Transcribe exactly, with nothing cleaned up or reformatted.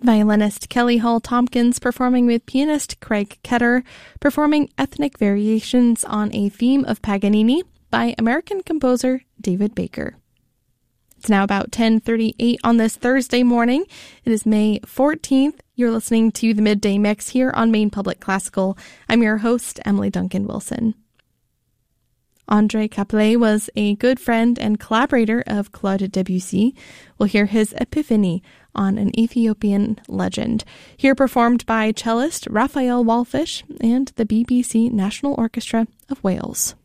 Violinist Kelly Hall Tompkins performing with pianist Craig Ketter, performing ethnic variations on a theme of Paganini by American composer David Baker. It's now about ten thirty-eight on this Thursday morning. It is May fourteenth. You're listening to the Midday Mix here on Maine Public Classical. I'm your host, Emily Duncan Wilson. André Caplet was a good friend and collaborator of Claude Debussy. We'll hear his Epiphany on an Ethiopian legend, here performed by cellist Raphael Wallfisch and the B B C National Orchestra of Wales.